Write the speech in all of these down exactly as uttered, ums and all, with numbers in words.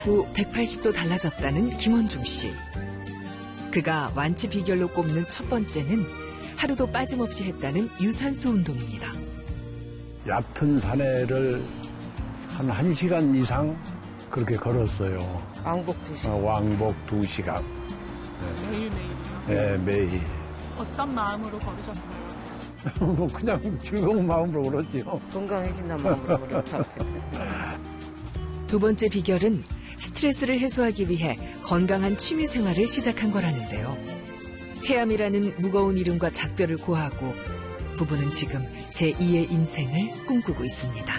후 백팔십 도 달라졌다는 김원중 씨. 그가 완치 비결로 꼽는 첫 번째는 하루도 빠짐없이 했다는 유산소 운동입니다. 얕은 산에를 한 1시간 이상 그렇게 걸었어요. 왕복 두 시간. 어, 왕복 두 시간. 네. 매일매일이요? 네, 매일. 어떤 마음으로 걸으셨어요? 뭐 그냥 즐거운 마음으로 걸었지요. 건강해진다는 마음으로 걸었다. 두 번째 비결은 스트레스를 해소하기 위해 건강한 취미 생활을 시작한 거라는데요. 태암이라는 무거운 이름과 작별을 고하고 부부는 지금 제이의 인생을 꿈꾸고 있습니다.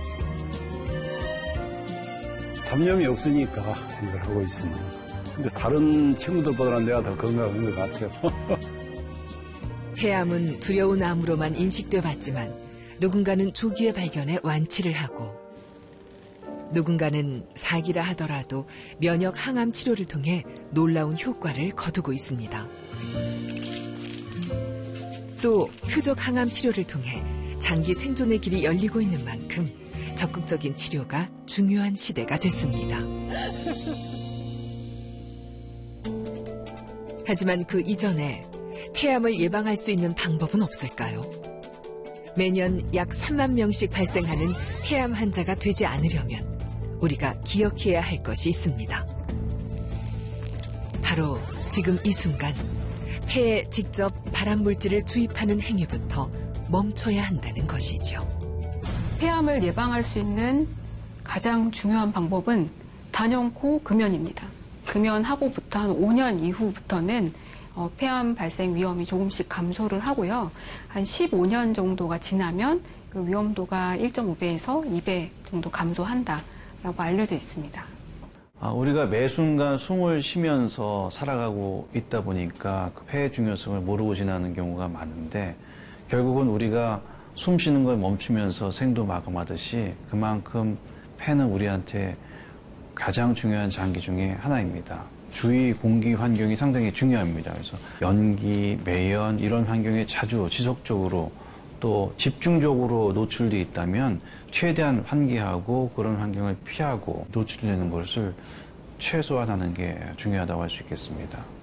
잡념이 없으니까 이걸 하고 있습니다. 근데 다른 친구들보다는 내가 더 건강한 것 같아요. 폐암은 두려운 암으로만 인식돼 봤지만 누군가는 조기에 발견해 완치를 하고 누군가는 사기라 하더라도 면역 항암 치료를 통해 놀라운 효과를 거두고 있습니다. 또 표적 항암 치료를 통해 장기 생존의 길이 열리고 있는 만큼 적극적인 치료가 중요한 시대가 됐습니다. 하지만 그 이전에 폐암을 예방할 수 있는 방법은 없을까요? 매년 약 삼만 명씩 발생하는 폐암 환자가 되지 않으려면 우리가 기억해야 할 것이 있습니다. 바로 지금 이 순간 폐에 직접 발암물질을 주입하는 행위부터 멈춰야 한다는 것이죠. 폐암을 예방할 수 있는 가장 중요한 방법은 단연코 금연입니다. 금연하고부터 한 오 년 이후부터는 어, 폐암 발생 위험이 조금씩 감소를 하고요. 한 십오 년 정도가 지나면 그 위험도가 일 점 오 배에서 이 배 정도 감소한다라고 알려져 있습니다. 아, 우리가 매 순간 숨을 쉬면서 살아가고 있다 보니까 그 폐의 중요성을 모르고 지나는 경우가 많은데 결국은 우리가 숨 쉬는 걸 멈추면서 생도 마감하듯이 그만큼 폐는 우리한테 가장 중요한 장기 중에 하나입니다. 주위 공기 환경이 상당히 중요합니다. 그래서 연기, 매연 이런 환경에 자주 지속적으로 또 집중적으로 노출되어 있다면 최대한 환기하고 그런 환경을 피하고 노출되는 것을 최소화하는 게 중요하다고 할 수 있겠습니다.